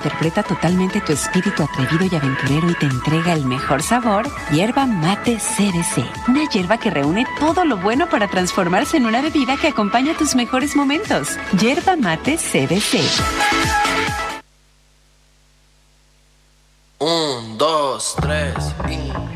interpreta totalmente tu espíritu atrevido y aventurero y te entrega el mejor sabor, Yerba Mate CBC. Una hierba que reúne todo lo bueno para transformarse en una bebida que acompaña tus mejores momentos. Yerba Mate CBC. 1, 2, 3 y...